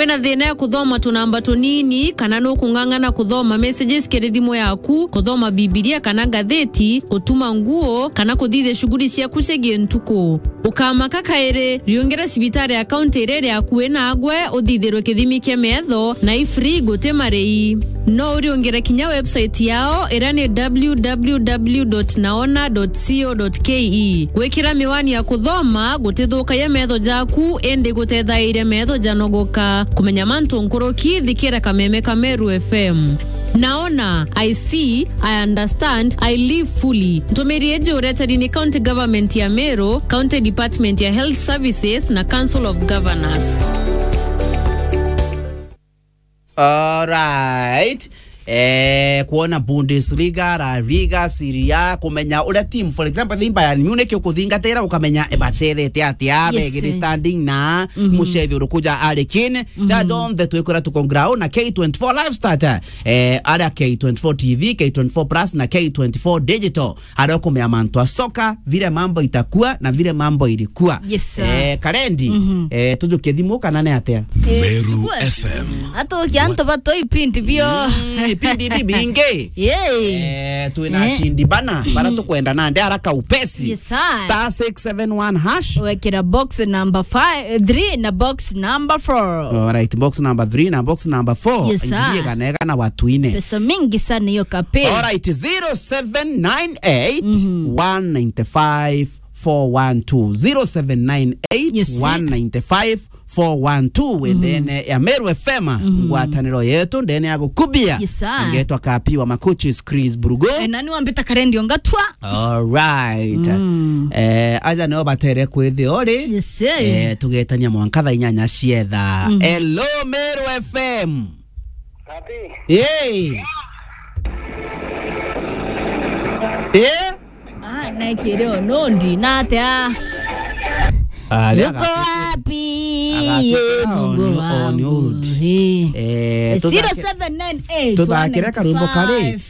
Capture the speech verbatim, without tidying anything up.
Wena thina ya kuthoma tunamba tunini kana no kungangana kuthoma messages kiri thimu yaku, kuthoma Biblia kana gatheti, kutuma nguo kana kuthithe shughuli ciaku cia ntuku. Ukamaka kaire riongera sibitari account ire yaku ena agwe uthithirwe kithimi kia metho na i free gote marei. No riongera kinya website yao era ni w w w dot naona dot co dot k e. Gwekira miwani ya kuthoma gutithuka ya metho jaku ende gutethaiire metho janogoka. Kumenya manto nkoroki thikira kameme Kameru F M. Naona, I see, I understand, I live fully. Ntomeri eje uretari ni County Government ya Meru, County Department ya Health Services na Council of Governors. Alright. Eh, kuona Bundesliga, La Liga, Serie A, kumenya ule team, for example, the Bayern Munich ukuthingatira ukamenya ebachere te atia begiri standing na mushethi urukuja Alekin ja John the twekora tukongrao na K twenty-four live starter eh ala K twenty-four T V, K twenty-four Plus na K twenty-four Digital hado kumenya mantua soka vile mambo itakuwa na vile mambo ilikuwa. Yes, eh karendi mm -hmm. eh tujuke thimu kana ne atia Meru F M ato kianto bato ipinti bio ipindi bibinge eh tuina shindi bana bara tukwenda nande haraka upesi. Yes, star six seven one hash wekira box number five three na box number four. Alright, box number three na box number four. Yes, ingiye ganega na watu ine. Pesa mingi sana hiyo kape. Alright, zero seven nine eight one nine five four one two zero seven nine eight one nine five four one two wendene ya Meru F M ngwataniro yetu ndene ya gukubia ngetwa kapiwa makuchis Chris Brugo e nani wambita karendi ongatwa. Alright. mm. eh aja neo batere kwethi ori. Yes, eh tugetania mwankatha inyanya cietha. mm. Hello Meru F M. Kapi. Hey. Eh? Ah, na kireo nondi nata. Ah, yuko wapi ye Mungu wangu. Eh, zero seven nine eight tuthakire karumbo kari